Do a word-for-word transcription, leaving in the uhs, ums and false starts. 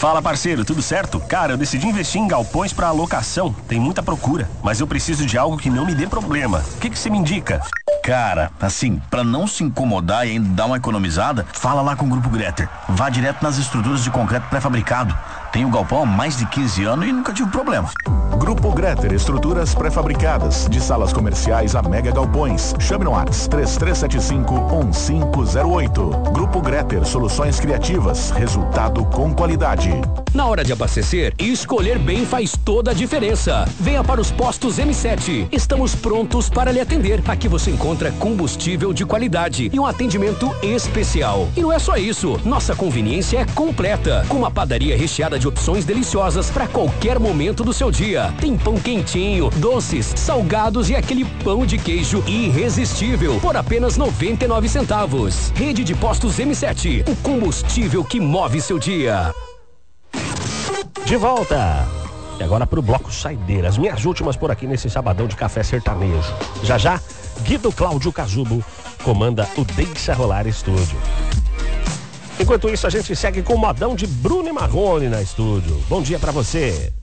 Fala, parceiro, tudo certo? Cara, eu decidi investir em galpões para alocação. Tem muita procura, mas eu preciso de algo que não me dê problema. O que que você me indica? Cara, assim, pra não se incomodar e ainda dar uma economizada, fala lá com o Grupo Greter. Vá direto nas estruturas de concreto pré-fabricado. Tenho galpão há mais de quinze anos e nunca tive problema. Grupo Greter, estruturas pré-fabricadas, de salas comerciais a mega galpões. Chame no WhatsApp três três sete cinco, um cinco zero oito. Grupo Greter, soluções criativas, resultado com qualidade. Na hora de abastecer, escolher bem faz toda a diferença. Venha para os postos M sete. Estamos prontos para lhe atender. Aqui você encontra combustível de qualidade e um atendimento especial. E não é só isso, nossa conveniência é completa, com uma padaria recheada de opções deliciosas para qualquer momento do seu dia. Tem pão quentinho, doces, salgados e aquele pão de queijo irresistível por apenas noventa e nove centavos. Rede de Postos M sete, o combustível que move seu dia. De volta! E agora pro bloco Saideira. As minhas últimas por aqui nesse sabadão de café sertanejo. Já já, Guido Cláudio Cazubo comanda o Deixa Rolar Estúdio. Enquanto isso, a gente segue com o modão de Bruno e Marrone na estúdio. Bom dia pra você.